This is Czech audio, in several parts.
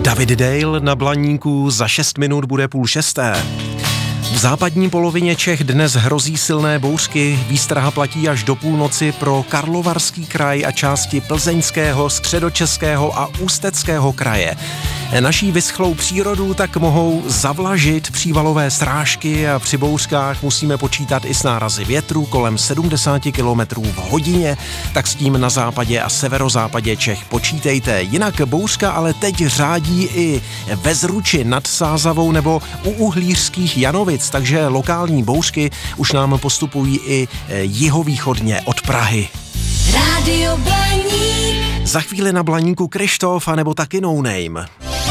David Dale na Blaníku, za 6 minut bude 5:30. V západní polovině Čech dnes hrozí silné bouřky, výstraha platí až do půlnoci pro Karlovarský kraj a části Plzeňského, Středočeského a Ústeckého kraje. Naší vyschlou přírodu tak mohou zavlažit přívalové srážky a při bouřkách musíme počítat i s nárazy větru kolem 70 km v hodině, tak s tím na západě a severozápadě Čech počítejte. Jinak bouřka ale teď řádí i ve Zruči nad Sázavou nebo u Uhlířských Janovic, takže lokální bouřky už nám postupují i jihovýchodně od Prahy. Rádio Blaník. Za chvíli na Blaníku Krištof a nebo taky No Name.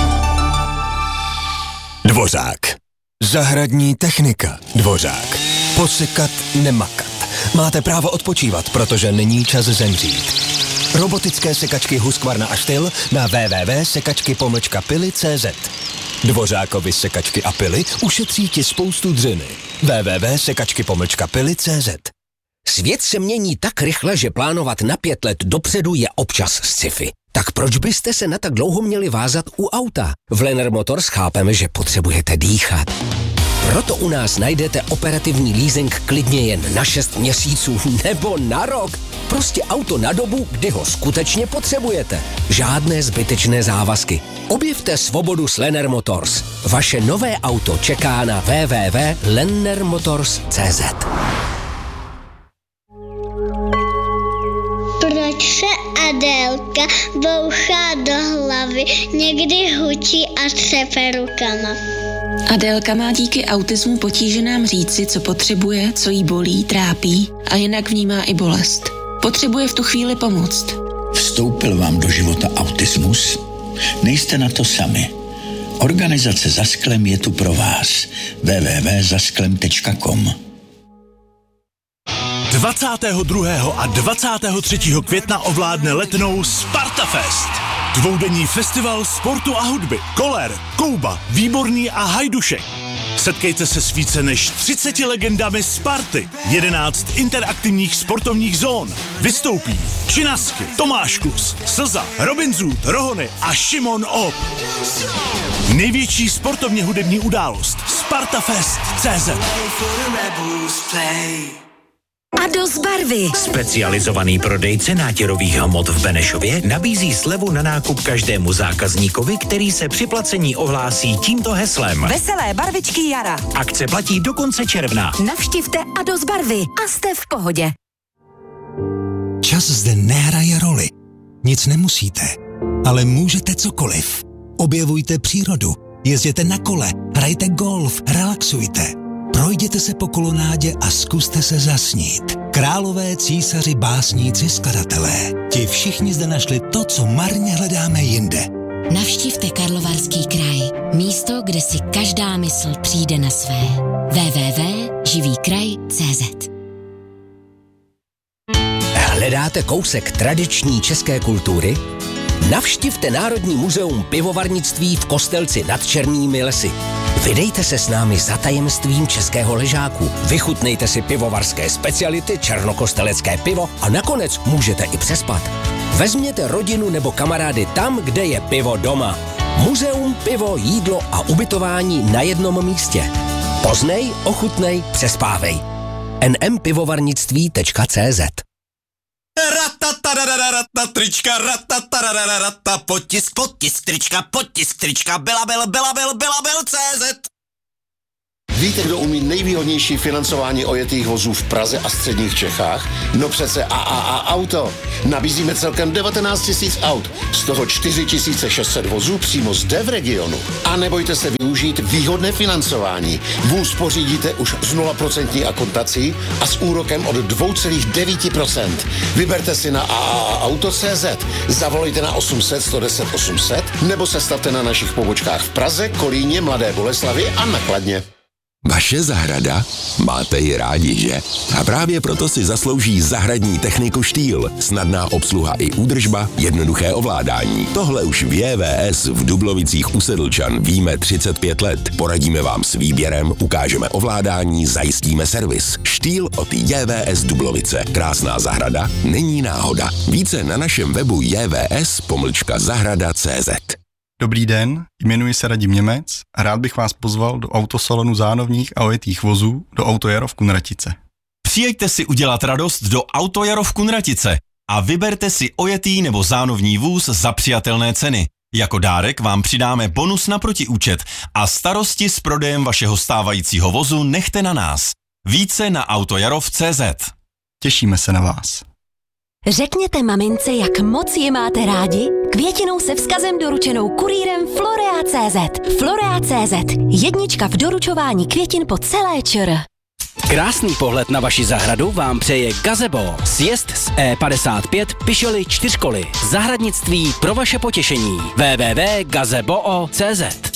Dvořák. Zahradní technika. Dvořák. Posekat, nemakat. Máte právo odpočívat, protože není čas zemřít. Robotické sekačky Husqvarna a Styl na www.sekačky-pily.cz. Dvořákovi sekačky a pily ušetří ti spoustu dřiny. www.sekačky-pily.cz. Svět se mění tak rychle, že plánovat na 5 let dopředu je občas sci-fi. Tak proč byste se na tak dlouho měli vázat u auta? V Lenner Motors chápeme, že potřebujete dýchat. Proto u nás najdete operativní leasing klidně jen na 6 měsíců nebo na rok. Prostě auto na dobu, kdy ho skutečně potřebujete. Žádné zbytečné závazky. Objevte svobodu s Lenner Motors. Vaše nové auto čeká na www.lennermotors.cz. Proč se Adélka bouchá do hlavy, někdy hučí a třepe rukama? Adélka má díky autismu potíže nám říci, co potřebuje, co jí bolí, trápí a jinak vnímá i bolest. Potřebuje v tu chvíli pomoct. Vstoupil vám do života autismus? Nejste na to sami. Organizace Za sklem je tu pro vás. www.zasklem.com. 22. a 23. května ovládne Letnou Spartafest. Dvoudenní festival sportu a hudby. Koller, Kouba, Výborný a Hajdušek. Setkejte se s více než 30 legendami Sparty. 11 interaktivních sportovních zón. Vystoupí Činasky, Tomáš Kus, Slza, Robin Zoot, Rohony a Šimon Op. Největší sportovně hudební událost Spartafest.cz. A dost barvy. Specializovaný prodejce nátěrových hmot v Benešově nabízí slevu na nákup každému zákazníkovi, který se při placení ohlásí tímto heslem. Veselé barvičky jara. Akce platí do konce června. Navštivte A dost barvy a jste v pohodě. Čas zde nehraje roli. Nic nemusíte, ale můžete cokoliv. Objevujte přírodu, jezděte na kole, hrajte golf, relaxujte. Projděte se po kolonádě a zkuste se zasnít. Králové, císaři, básníci, skladatelé. Ti všichni zde našli to, co marně hledáme jinde. Navštivte Karlovarský kraj. Místo, kde si každá mysl přijde na své. www.živíkraj.cz. Hledáte kousek tradiční české kultury? Navštivte Národní muzeum pivovarnictví v Kostelci nad Černými lesy. Vydejte se s námi za tajemstvím českého ležáku. Vychutnejte si pivovarské speciality, černokostelecké pivo a nakonec můžete i přespat. Vezměte rodinu nebo kamarády tam, kde je pivo doma. Muzeum, pivo, jídlo a ubytování na jednom místě. Poznej, ochutnej, přespávej. nmpivovarnictví.cz. Trička, potisk, trička, Belabil.cz. Víte, kdo umí nejvýhodnější financování ojetých vozů v Praze a středních Čechách? No přece AAA Auto. Nabízíme celkem 19 000 aut, z toho 4 600 vozů přímo zde v regionu. A nebojte se využít výhodné financování. Vůz pořídíte už s 0% akontací a s úrokem od 2,9%. Vyberte si na AAAauto.cz, zavolejte na 800 110 800 nebo se stavte na našich pobočkách v Praze, Kolíně, Mladé Boleslavi a na Kladně. Vaše zahrada? Máte ji rádi, že? A právě proto si zaslouží zahradní techniku Štýl. Snadná obsluha i údržba, jednoduché ovládání. Tohle už v JVS v Dublovicích u Sedlčan víme 35 let. Poradíme vám s výběrem, ukážeme ovládání, zajistíme servis. Štýl od JVS Dublovice. Krásná zahrada není náhoda. Více na našem webu jvs-zahrada.cz. Dobrý den, jmenuji se Radim Němec a rád bych vás pozval do autosalonu zánovních a ojetých vozů do Autojaro v Kunratice. Přijeďte si udělat radost do Autojaro v Kunratice a vyberte si ojetý nebo zánovní vůz za přijatelné ceny. Jako dárek vám přidáme bonus na protiúčet a starosti s prodejem vašeho stávajícího vozu nechte na nás. Více na autojarov.cz. Těšíme se na vás. Řekněte mamince, jak moc je máte rádi, květinou se vzkazem doručenou kurýrem Florea.cz. Florea.cz. Jednička v doručování květin po celé ČR. Krásný pohled na vaši zahradu vám přeje Gazebo. Sjezd z E55 Pišoly 4 koly. Zahradnictví pro vaše potěšení. www.gazebo.cz